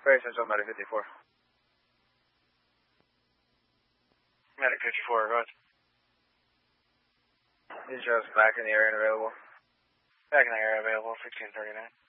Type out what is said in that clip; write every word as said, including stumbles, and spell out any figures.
Very Central, Medic fifty-four. Medic fifty-four, go ahead. These just back in the area and available. Back in the area available, sixteen thirty-nine.